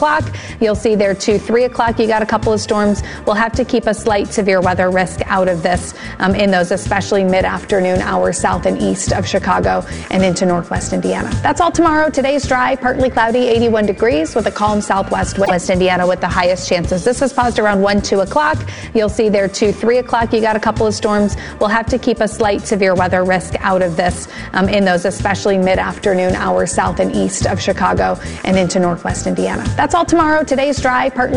o'clock. You'll see there 2, 3 o'clock. You got a couple of storms. We'll have to keep a slight severe weather risk out of this in those especially mid-afternoon hours south and east of Chicago and into northwest Indiana. That's all tomorrow. Today's dry, partly cloudy, 81 degrees with a calm southwest West Indiana with the highest chances. This is paused around 1, 2 o'clock. You'll see there 2, 3 o'clock. You got a couple of storms. We'll have to keep a slight severe weather risk out of this in those especially mid-afternoon hours south and east of Chicago and into northwest Indiana. That's all tomorrow. Today's dry, partly